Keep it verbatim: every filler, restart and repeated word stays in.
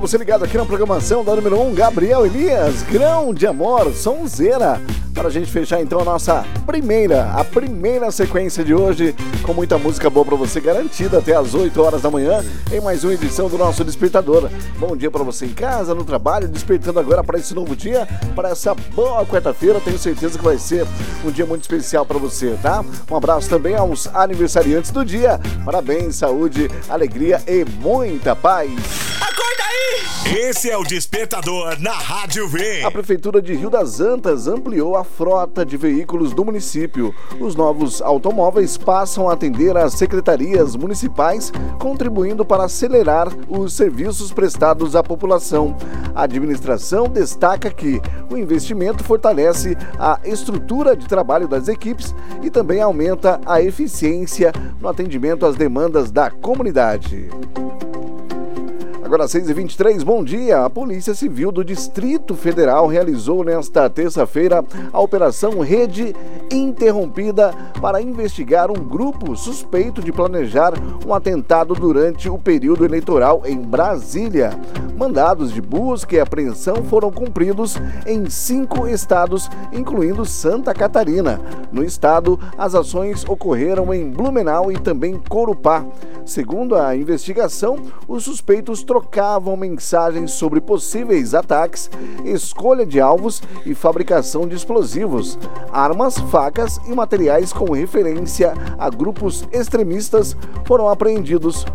Você ligado aqui na programação da número um, Gabriel Elias, Grão de Amor, Sonzeira. Para a gente fechar então a nossa primeira, a primeira sequência de hoje, com muita música boa para você, garantida até as oito horas da manhã, em mais uma edição do nosso Despertador. Bom dia para você em casa, no trabalho, despertando agora para esse novo dia, para essa boa quarta-feira. Tenho certeza que vai ser um dia muito especial para você, tá? Um abraço também aos aniversariantes do dia. Parabéns, saúde, alegria e muita paz. Acorda aí! Esse é o Despertador na Rádio V. A Prefeitura de Rio das Antas ampliou a frota de veículos do município. Os novos automóveis passam a atender as secretarias municipais, contribuindo para acelerar os serviços prestados à população. A administração destaca que o investimento fortalece a estrutura de trabalho das equipes e também aumenta a eficiência no atendimento às demandas da comunidade. Agora seis e vinte e três, bom dia. A Polícia Civil do Distrito Federal realizou nesta terça-feira a Operação Rede Interrompida para investigar um grupo suspeito de planejar um atentado durante o período eleitoral em Brasília. Mandados de busca e apreensão foram cumpridos em cinco estados, incluindo Santa Catarina. No estado, as ações ocorreram em Blumenau e também Corupá. Segundo a investigação, os suspeitos trocavam mensagens sobre possíveis ataques, escolha de alvos e fabricação de explosivos, armas, facas e materiais com referência a grupos extremistas foram apreendidos